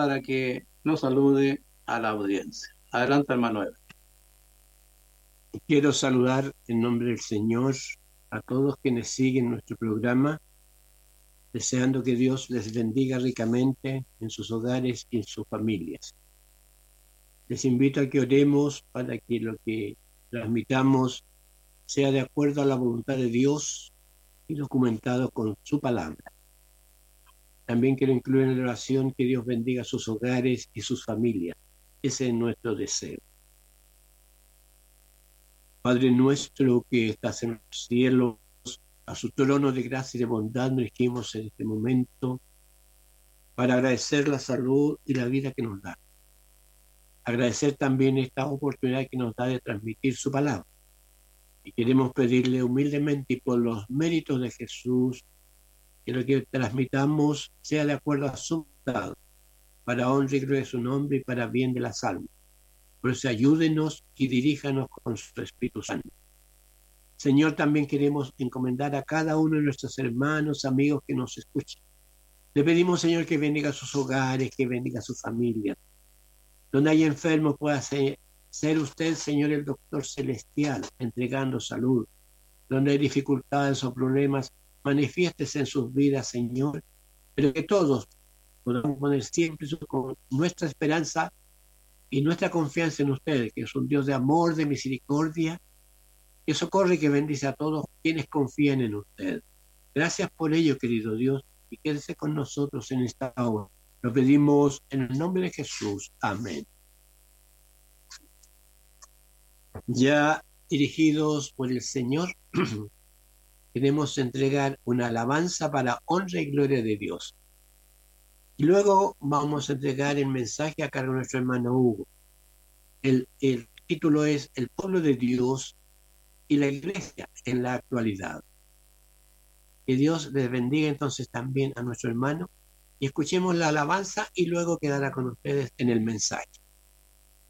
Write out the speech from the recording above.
para que nos salude a la audiencia. Adelante, hermano Eber. Quiero saludar en nombre del Señor a todos quienes siguen nuestro programa, deseando que Dios les bendiga ricamente en sus hogares y en sus familias. Les invito a que oremos para que lo que transmitamos sea de acuerdo a la voluntad de Dios y documentado con su palabra. También quiero incluir en la oración que Dios bendiga sus hogares y sus familias. Ese es nuestro deseo. Padre nuestro que estás en los cielos, a su trono de gracia y de bondad nos dirigimos en este momento para agradecer la salud y la vida que nos da. Agradecer también esta oportunidad que nos da de transmitir su palabra. Y queremos pedirle humildemente y por los méritos de Jesús que lo que transmitamos sea de acuerdo a su voluntad, para honra y gloria de su nombre y para bien de las almas. Por eso ayúdenos y diríjanos con su Espíritu Santo. Señor, también queremos encomendar a cada uno de nuestros hermanos, amigos que nos escuchan. Le pedimos, Señor, que bendiga sus hogares, que bendiga sus familias. Donde hay enfermos pueda ser usted, Señor, el doctor celestial, entregando salud. Donde hay dificultades o problemas, manifiéstese en sus vidas, Señor. Pero que todos podamos poner siempre con nuestra esperanza y nuestra confianza en usted, que es un Dios de amor, de misericordia, que socorre y que bendice a todos quienes confían en usted. Gracias por ello, querido Dios, y quédese con nosotros en esta hora. Lo pedimos en el nombre de Jesús. Amén. Ya dirigidos por el Señor, queremos entregar una alabanza para honra y gloria de Dios. Y luego vamos a entregar el mensaje a cargo de nuestro hermano Hugo. El título es El pueblo de Dios y la iglesia en la actualidad. Que Dios les bendiga entonces también a nuestro hermano y escuchemos la alabanza y luego quedará con ustedes en el mensaje.